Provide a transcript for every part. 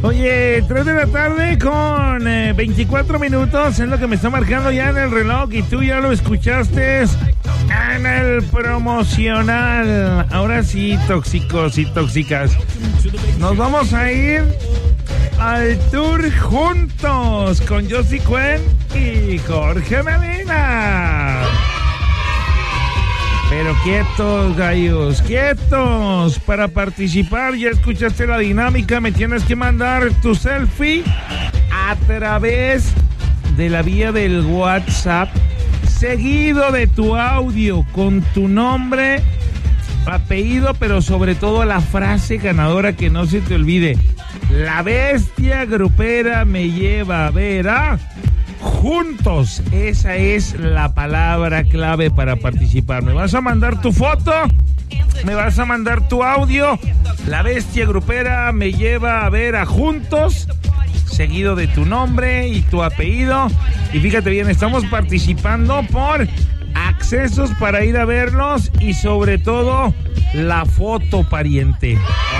Oye, 3 de la tarde con 24 minutos es lo que me está marcando ya en el reloj y tú ya lo escuchaste en el promocional. Ahora sí, tóxicos y tóxicas. Nos vamos a ir al tour juntos con Josie Cuen y Jorge Medina. Pero quietos, gallos, quietos. Para participar, ya escuchaste la dinámica, me tienes que mandar tu selfie a través de la vía del WhatsApp, seguido de tu audio con tu nombre, apellido, pero sobre todo la frase ganadora que no se te olvide. La bestia grupera me lleva a ver a... Juntos, esa es la palabra clave para participar. Me vas a mandar tu foto, me vas a mandar tu audio. La bestia grupera me lleva a ver a Juntos, seguido de tu nombre y tu apellido. Y fíjate bien, estamos participando por accesos para ir a verlos y sobre todo la foto, pariente.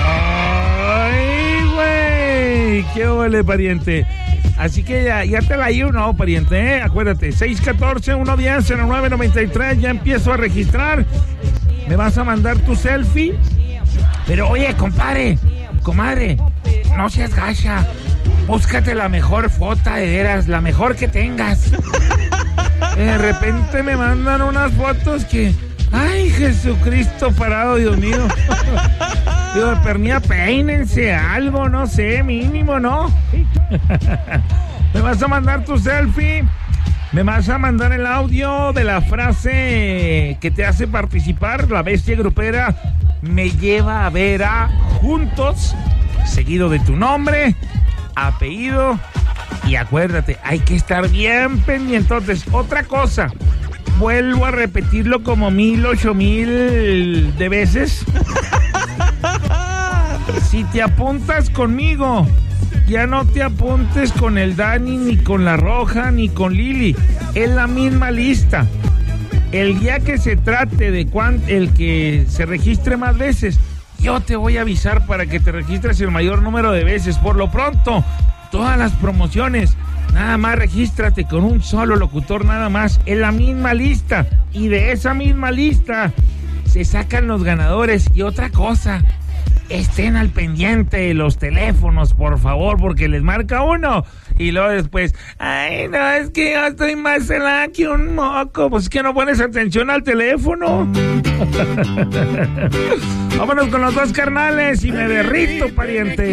¡Ay, güey! ¡Qué ole, pariente! Así que ya te la llevo, no, pariente, ¿eh? Acuérdate, 614-110-0993, ya empiezo a registrar. Me vas a mandar tu selfie. Pero oye, comadre, no seas gacha. Búscate la mejor foto, de veras, la mejor que tengas. De repente me mandan unas fotos que... ¡Ay, Jesucristo parado, Dios mío! Digo, pernía, peínense algo, no sé, mínimo, ¿no? Me vas a mandar tu selfie, me vas a mandar el audio de la frase que te hace participar. La bestia grupera me lleva a ver a Juntos, seguido de tu nombre, apellido, y acuérdate, hay que estar bien pendiente. Entonces, otra cosa, vuelvo a repetirlo como 1000, 8000 de veces. Si te apuntas conmigo, ya no te apuntes con el Dani, ni con la Roja, ni con Lili. Es la misma lista. El día que se trate de el que se registre más veces, yo te voy a avisar para que te registres el mayor número de veces. Por lo pronto, todas las promociones, nada más regístrate con un solo locutor, nada más. Es la misma lista. Y de esa misma lista se sacan los ganadores. Y otra cosa, estén al pendiente de los teléfonos, por favor, porque les marca uno y luego después, ay, no, es que yo estoy más celada que un moco. Pues es que no pones atención al teléfono. Vámonos con los dos carnales y me derrito, pariente.